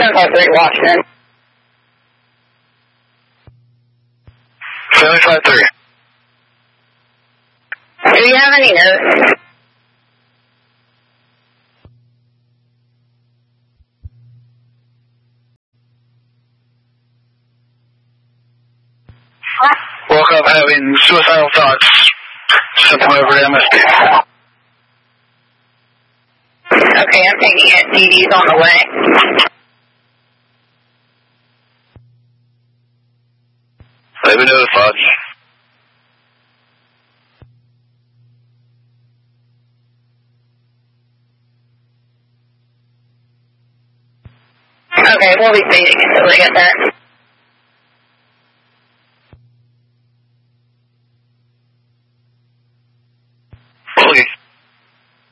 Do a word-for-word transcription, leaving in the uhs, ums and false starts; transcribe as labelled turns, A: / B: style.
A: seven five three, Washington.
B: seven five three.
A: Do you have any notes?
B: Woke up having suicidal thoughts. Sent them over to M S P.
A: Okay, I'm taking it. D D's on the way.
B: They've been notified.
A: Okay, we'll be speaking until we get there.